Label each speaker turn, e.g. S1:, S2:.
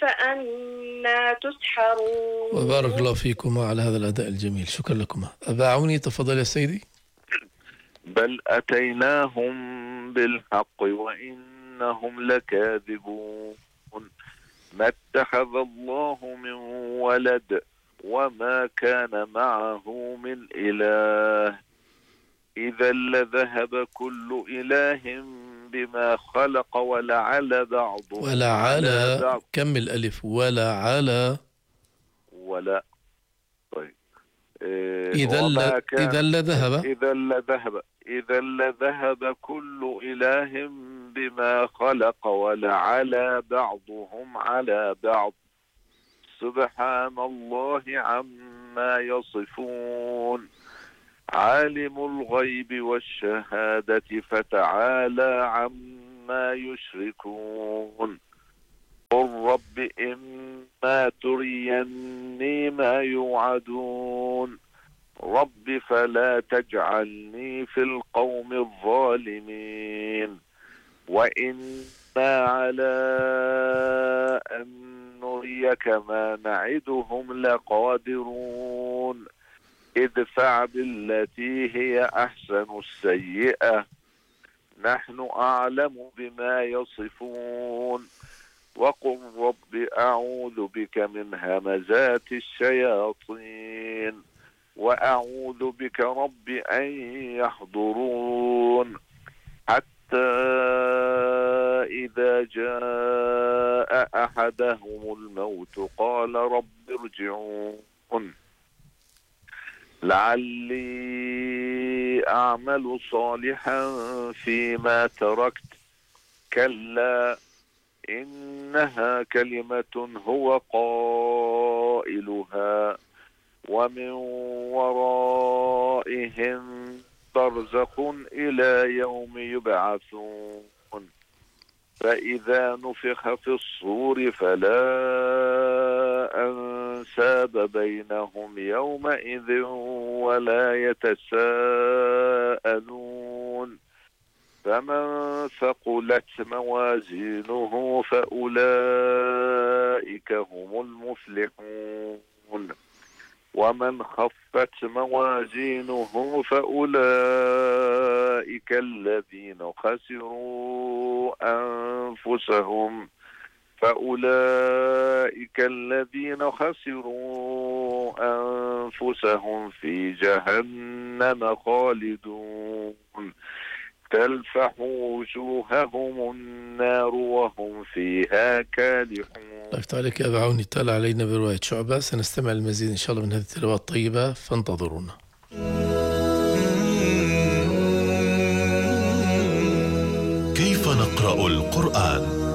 S1: فأنى تسحرون.
S2: وبارك الله فيكما على هذا الأداء الجميل، شكرا لكما. أبا عوني تفضل يا سيدي.
S3: بل أتيناهم بالحق وإنهم لكاذبون. ما اتخذ الله من ولد وما كان معه من إله إذا لذهب كل إله بما خلق ولعل بعضهم على بعض.
S2: كمل ألف ولا على
S3: ولا طيب إذا لذهب كل إله بما خلق ولعلى بعضهم على بعض سبحان الله عما يصفون. عالم الغيب والشهادة فتعالى عما يشركون. قل رب إما تريني ما يوعدون رب فلا تجعلني في القوم الظالمين وإنا على أن نريك ما نعدهم لقادرون. ادفع بالتي هي أحسن السيئة نحن أعلم بما يصفون. وقل رب أعوذ بك من همزات الشياطين وأعوذ بك رب أن يحضرون. حتى إذا جاء أحدهم الموت قال رب ارجعون لعلي أعمل صالحا فيما تركت كلا إنها كلمة هو قائلها ومن ورائهم برزخ إلى يوم يبعثون. فإذا نفخ في الصور فلا أنساب بينهم يومئذ ولا يتساءلون. فمن ثقلت موازينه فأولئك هم المفلحون ومن خفت موازينه فأولئك الذين خسروا أنفسهم في جهنم خالدون. تلفح وجوههم النار وهم فيها كالحون.
S2: الله عليك يا أبا عوني، تعالى علينا برواية شعبة. سنستمع المزيد إن شاء الله من هذه التلاوات الطيبة، فانتظرونا.
S4: كيف نقرأ القرآن؟